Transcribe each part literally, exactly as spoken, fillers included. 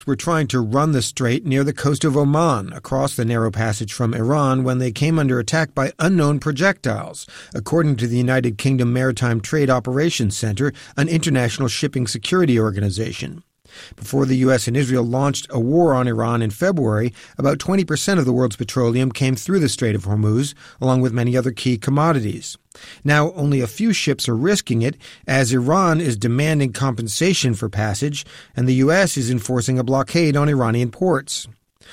were trying to run the strait near the coast of Oman, across the narrow passage from Iran, when they came under attack by unknown projectiles, according to the United Kingdom Maritime Trade Operations Center, an international shipping security organization. Before the U S and Israel launched a war on Iran in February, about twenty percent of the world's petroleum came through the Strait of Hormuz, along with many other key commodities. Now, only a few ships are risking it, as Iran is demanding compensation for passage, and the U S is enforcing a blockade on Iranian ports.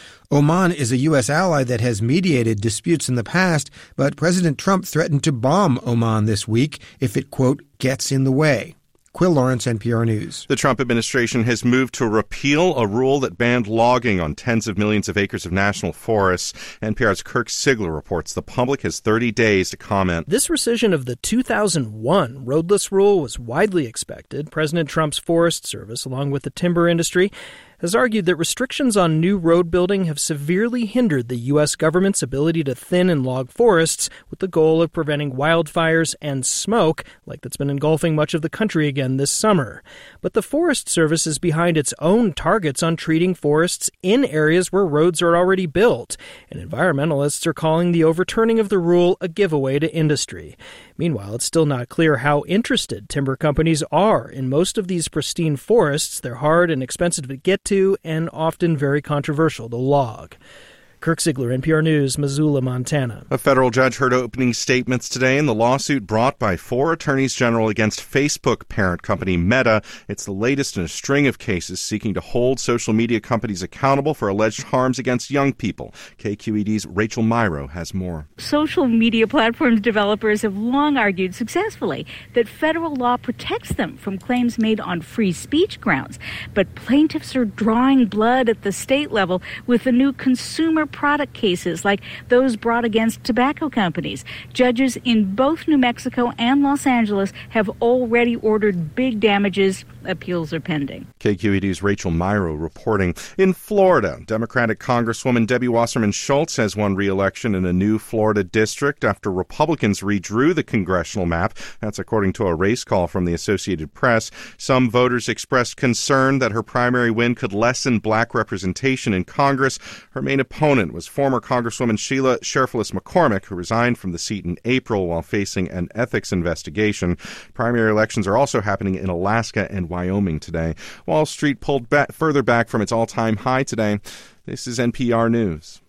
Oman is a U S ally that has mediated disputes in the past, but President Trump threatened to bomb Oman this week if it, quote, gets in the way. Quill Lawrence, N P R News. The Trump administration has moved to repeal a rule that banned logging on tens of millions of acres of national forests. N P R's Kirk Sigler reports the public has thirty days to comment. This rescission of the two thousand one roadless rule was widely expected. President Trump's Forest Service, along with the timber industry, has argued that restrictions on new road building have severely hindered the U S government's ability to thin and log forests with the goal of preventing wildfires and smoke, like that's been engulfing much of the country again this summer. But the Forest Service is behind its own targets on treating forests in areas where roads are already built, and environmentalists are calling the overturning of the rule a giveaway to industry. Meanwhile, it's still not clear how interested timber companies are in most of these pristine forests. They're hard and expensive to get to and often very controversial to log. Kirk Sigler, N P R News, Missoula, Montana. A federal judge heard opening statements today in the lawsuit brought by four attorneys general against Facebook parent company Meta. It's the latest in a string of cases seeking to hold social media companies accountable for alleged harms against young people. K Q E D's Rachel Myrow has more. Social media platforms developers have long argued successfully that federal law protects them from claims made on free speech grounds. But plaintiffs are drawing blood at the state level with the new consumer product cases like those brought against tobacco companies. Judges in both New Mexico and Los Angeles have already ordered big damages. Appeals are pending. K Q E D's Rachel Myrow reporting. In Florida, Democratic Congresswoman Debbie Wasserman Schultz has won re-election in a new Florida district after Republicans redrew the congressional map. That's according to a race call from the Associated Press. Some voters expressed concern that her primary win could lessen black representation in Congress. Her main opponent was former Congresswoman Sheila Sheriffless McCormick, who resigned from the seat in April while facing an ethics investigation. Primary elections are also happening in Alaska and Wyoming today. Wall Street pulled back, further back from its all-time high today. This is N P R News.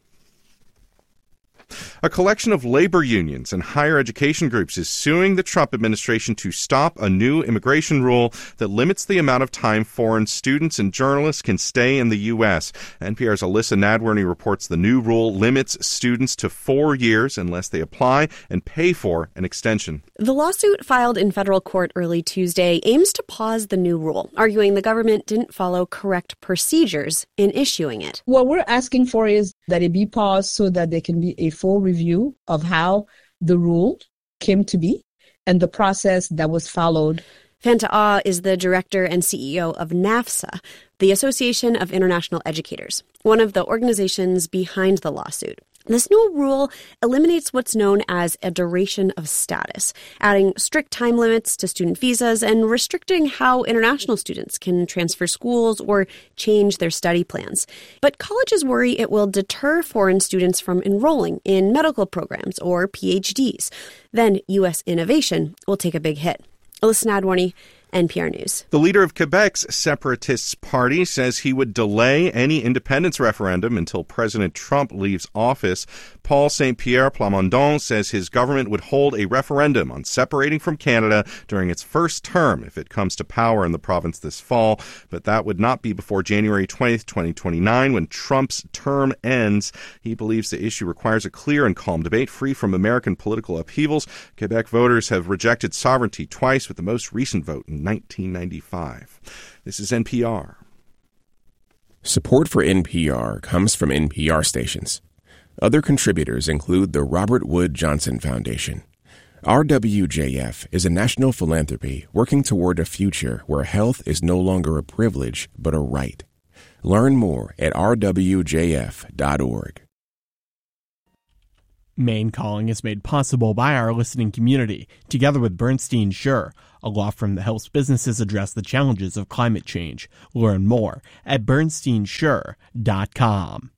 A collection of labor unions and higher education groups is suing the Trump administration to stop a new immigration rule that limits the amount of time foreign students and journalists can stay in the U S. N P R's Alyssa Nadworny reports the new rule limits students to four years unless they apply and pay for an extension. The lawsuit filed in federal court early Tuesday aims to pause the new rule, arguing the government didn't follow correct procedures in issuing it. What we're asking for is that it be paused so that there can be a full review of how the rule came to be and the process that was followed. Fanta Ah is the director and C E O of NAFSA, the Association of International Educators, one of the organizations behind the lawsuit. This new rule eliminates what's known as a duration of status, adding strict time limits to student visas and restricting how international students can transfer schools or change their study plans. But colleges worry it will deter foreign students from enrolling in medical programs or P H Ds. Then U S innovation will take a big hit. Alyssa Nadworny, N P R News. The leader of Quebec's Separatists Party says he would delay any independence referendum until President Trump leaves office. Paul Saint Pierre Plamondon says his government would hold a referendum on separating from Canada during its first term if it comes to power in the province this fall. But that would not be before January twentieth, twenty twenty-nine, when Trump's term ends. He believes the issue requires a clear and calm debate free from American political upheavals. Quebec voters have rejected sovereignty twice, with the most recent vote in nineteen ninety-five. This is N P R. Support for N P R comes from N P R stations. Other contributors include the Robert Wood Johnson Foundation. R W J F is a national philanthropy working toward a future where health is no longer a privilege but a right. Learn more at r w j f dot org. Maine Calling is made possible by our listening community, together with Bernstein Sure, a law firm that helps businesses address the challenges of climate change. Learn more at bernstein sure dot com.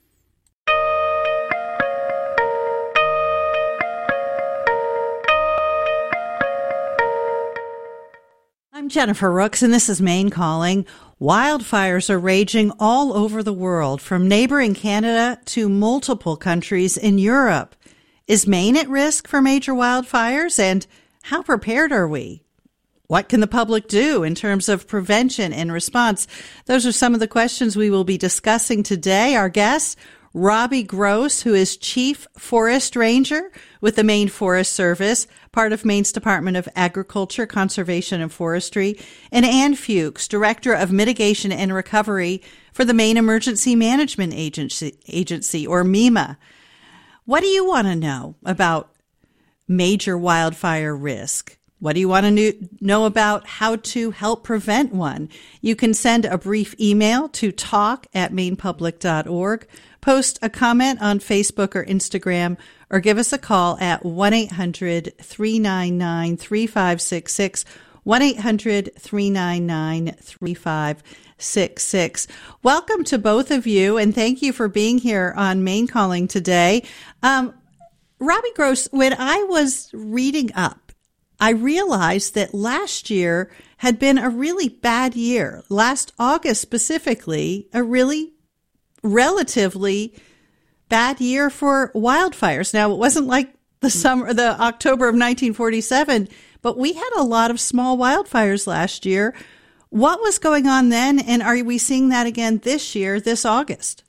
I'm Jennifer Rooks, and this is Maine Calling. Wildfires are raging all over the world, from neighboring Canada to multiple countries in Europe. Is Maine at risk for major wildfires, and how prepared are we? What can the public do in terms of prevention and response? Those are some of the questions we will be discussing today. Our guest, Robbie Gross, who is Chief Forest Ranger with the Maine Forest Service, part of Maine's Department of Agriculture, Conservation, and Forestry, and Ann Fuchs, Director of Mitigation and Recovery for the Maine Emergency Management Agency, Agency or MEMA. What do you want to know about major wildfire risk? What do you want to know about how to help prevent one? You can send a brief email to talk at maine public dot org, post a comment on Facebook or Instagram, or give us a call at one eight hundred three nine nine three five six six, one eight hundred three nine nine three five six six. Welcome to both of you, and thank you for being here on Maine Calling today. Um, Robbie Gross, when I was reading up, I realized that last year had been a really bad year. Last August specifically, a really relatively bad year for wildfires. Now, it wasn't like the summer, the October of nineteen forty-seven, but we had a lot of small wildfires last year. What was going on then, and are we seeing that again this year, this August?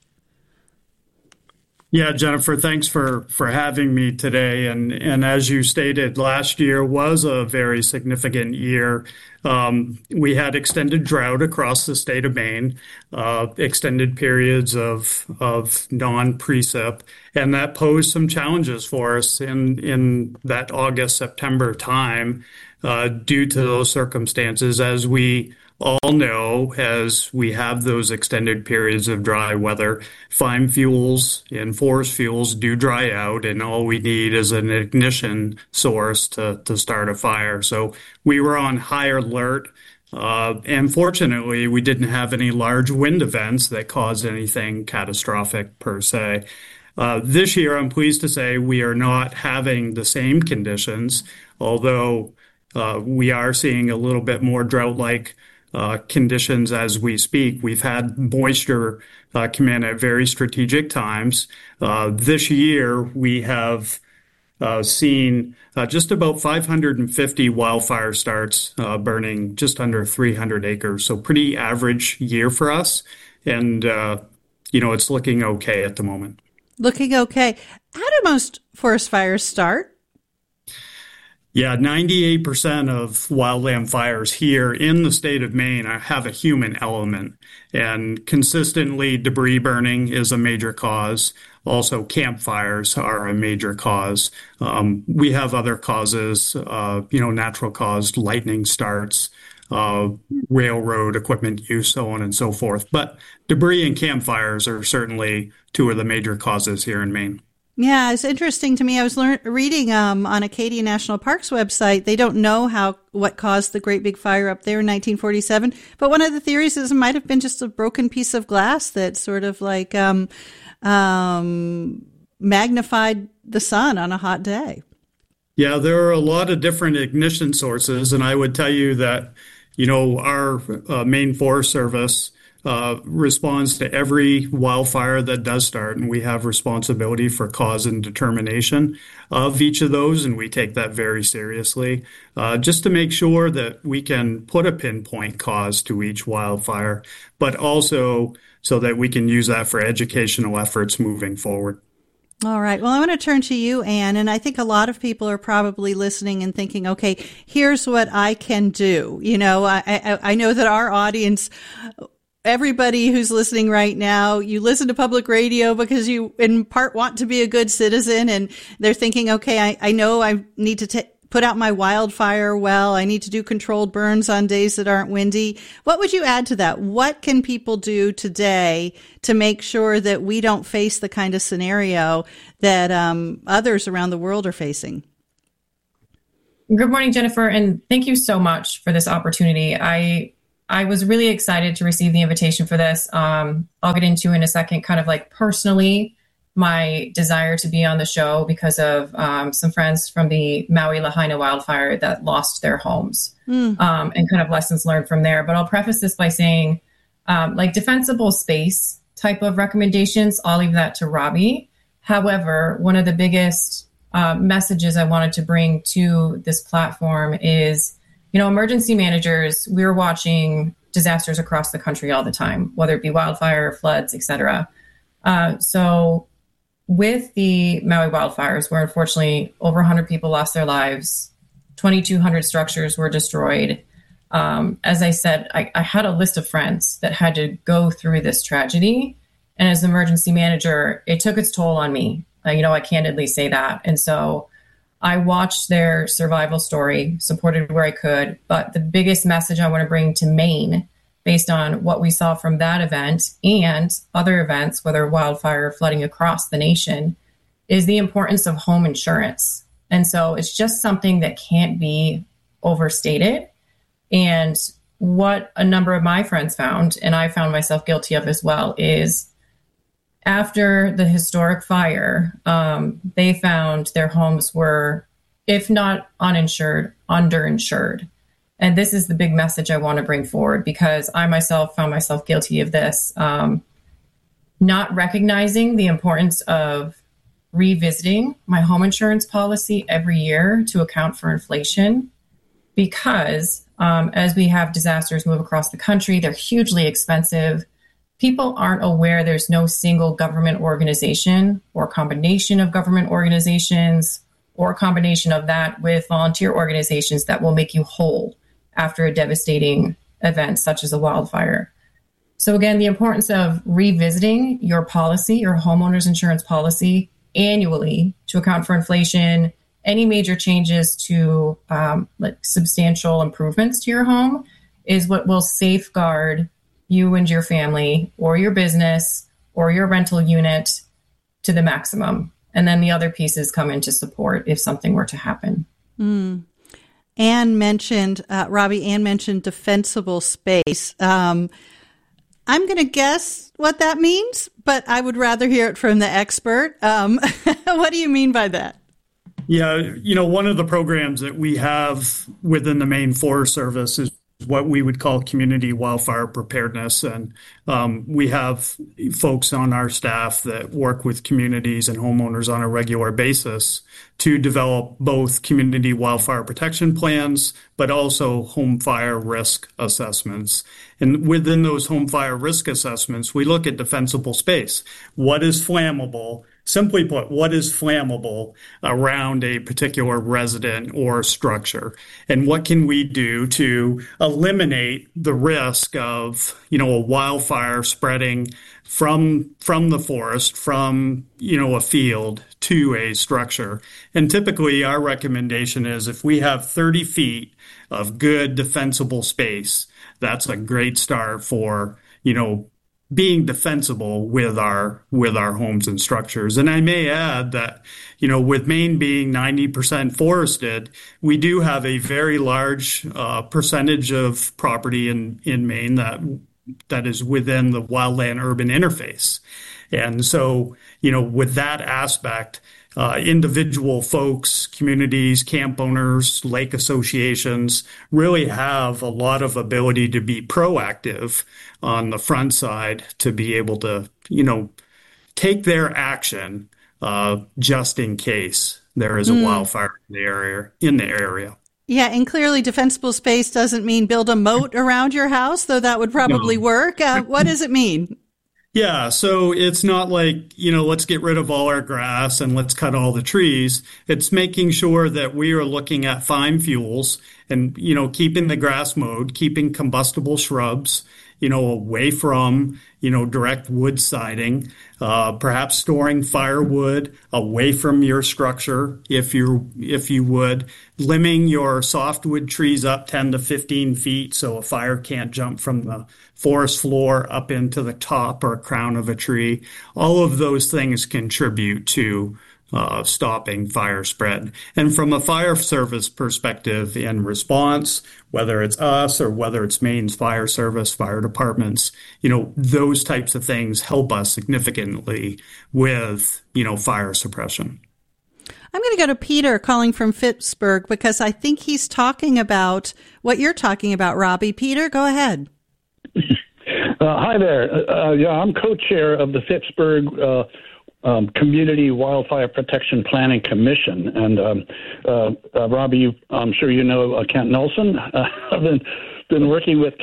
Yeah, Jennifer, thanks for, for having me today. And, and as you stated, last year was a very significant year. Um, we had extended drought across the state of Maine, uh, extended periods of, of non-precip, and that posed some challenges for us in, in that August, September time, uh, due to those circumstances. As we all know, as we have those extended periods of dry weather, fine fuels and forest fuels do dry out, and all we need is an ignition source to, to start a fire. So we were on high alert. Uh, and fortunately, we didn't have any large wind events that caused anything catastrophic per se. Uh, this year, I'm pleased to say we are not having the same conditions, although uh, we are seeing a little bit more drought-like Uh, conditions as we speak. We've had moisture uh, come in at very strategic times. Uh, this year, we have uh, seen uh, just about five hundred fifty wildfire starts uh, burning just under three hundred acres. So pretty average year for us. And, uh, you know, it's looking okay at the moment. Looking okay. How do most forest fires start? Yeah, ninety-eight percent of wildland fires here in the state of Maine have a human element, and consistently debris burning is a major cause. Also, campfires are a major cause. Um, we have other causes, uh, you know, natural caused lightning starts, uh, railroad equipment use, so on and so forth. But debris and campfires are certainly two of the major causes here in Maine. Yeah, it's interesting to me. I was lear- reading um, on Acadia National Park's website. They don't know how what caused the great big fire up there in nineteen forty-seven. But one of the theories is it might have been just a broken piece of glass that sort of like um, um, magnified the sun on a hot day. Yeah, there are a lot of different ignition sources, and I would tell you that, you know, our uh, Maine Forest Service Uh, responds to every wildfire that does start, and we have responsibility for cause and determination of each of those, and we take that very seriously, uh, just to make sure that we can put a pinpoint cause to each wildfire, but also so that we can use that for educational efforts moving forward. All right. Well, I want to turn to you, Ann, and I think a lot of people are probably listening and thinking, okay, here's what I can do. You know, I, I, I know that our audience, everybody who's listening right now, you listen to public radio because you in part want to be a good citizen, and they're thinking, okay, I, I know I need to t- put out my wildfire well. I need to do controlled burns on days that aren't windy. What would you add to that? What can people do today to make sure that we don't face the kind of scenario that um, others around the world are facing? Good morning, Jennifer, and thank you so much for this opportunity. I I was really excited to receive the invitation for this. Um, I'll get into in a second, kind of like personally, my desire to be on the show because of um, some friends from the Maui Lahaina wildfire that lost their homes mm. um, and kind of lessons learned from there. But I'll preface this by saying, um, like defensible space type of recommendations, I'll leave that to Robbie. However, one of the biggest uh, messages I wanted to bring to this platform is, you know, emergency managers, we're watching disasters across the country all the time, whether it be wildfire, floods, et cetera. Uh, so with the Maui wildfires, where unfortunately over one hundred people lost their lives, twenty-two hundred structures were destroyed. Um, as I said, I, I had a list of friends that had to go through this tragedy. And as an emergency manager, it took its toll on me. Uh, you know, I candidly say that. And so I watched their survival story, supported where I could. But the biggest message I want to bring to Maine, based on what we saw from that event and other events, whether wildfire or flooding across the nation, is the importance of home insurance. And so it's just something that can't be overstated. And what a number of my friends found, and I found myself guilty of as well, is after the historic fire, um, they found their homes were, if not uninsured, underinsured. And this is the big message I want to bring forward, because I myself found myself guilty of this, um, not recognizing the importance of revisiting my home insurance policy every year to account for inflation, because um, as we have disasters move across the country, they're hugely expensive. People aren't aware there's no single government organization or combination of government organizations or a combination of that with volunteer organizations that will make you whole after a devastating event such as a wildfire. So again, the importance of revisiting your policy, your homeowner's insurance policy annually to account for inflation, any major changes to um, like substantial improvements to your home is what will safeguard you and your family or your business or your rental unit to the maximum. And then the other pieces come into support if something were to happen. Mm. Anne mentioned, uh, Robbie, Anne mentioned defensible space. Um, I'm going to guess what that means, but I would rather hear it from the expert. Um, what do you mean by that? Yeah, you know, one of the programs that we have within the Maine Forest Service is what we would call community wildfire preparedness. And um, we have folks on our staff that work with communities and homeowners on a regular basis to develop both community wildfire protection plans, but also home fire risk assessments. And within those home fire risk assessments, we look at defensible space. What is flammable? Simply put, what is flammable around a particular resident or structure? And what can we do to eliminate the risk of, you know, a wildfire spreading from from the forest, from, you know, a field to a structure? And typically our recommendation is if we have thirty feet of good defensible space, that's a great start for, you know, being defensible with our with our homes and structures. And I may add that, you know, with Maine being ninety percent forested, we do have a very large uh, percentage of property in, in Maine that that is within the wildland-urban interface. And so, you know, with that aspect, uh, individual folks, communities, camp owners, lake associations really have a lot of ability to be proactive on the front side to be able to, you know, take their action uh, just in case there is a mm. wildfire in the area. In the area. Yeah, and clearly defensible space doesn't mean build a moat around your house, though that would probably no. work. Uh, what does it mean? Yeah, so it's not like, you know, let's get rid of all our grass and let's cut all the trees. It's making sure that we are looking at fine fuels and, you know, keeping the grass mowed, keeping combustible shrubs you know, away from, you know, direct wood siding, uh, perhaps storing firewood away from your structure if you if you would, limbing your softwood trees up ten to fifteen feet so a fire can't jump from the forest floor up into the top or crown of a tree. All of those things contribute to Uh, stopping fire spread. And from a fire service perspective in response, whether it's us or whether it's Maine's fire service, fire departments, you know, those types of things help us significantly with, you know, fire suppression. I'm going to go to Peter calling from Pittsburgh because I think he's talking about what you're talking about, Robbie. Peter, go ahead. Uh, hi there. Uh, yeah, I'm co-chair of the Pittsburgh uh, Um, Community Wildfire Protection Planning Commission. And um, uh, uh, Robbie, you, I'm sure you know uh, Kent Nelson. Uh, I've been, been working with